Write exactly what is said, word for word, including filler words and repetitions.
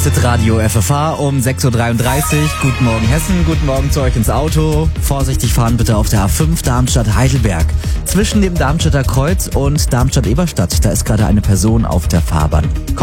ist das Radio F F H um sechs Uhr dreiunddreißig. Guten Morgen Hessen, guten Morgen zu euch ins Auto. Vorsichtig fahren bitte auf der A fünf Darmstadt-Heidelberg. Zwischen dem Darmstädter Kreuz und Darmstadt-Eberstadt, da ist gerade eine Person auf der Fahrbahn.